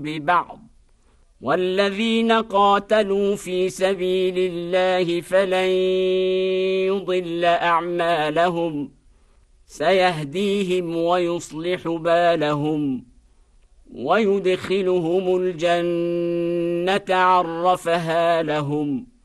ببعض، والذين قاتلوا في سبيل الله فلن يضل أعمالهم، سيهديهم ويصلح بالهم ويدخلهم الجنة عرفها لهم.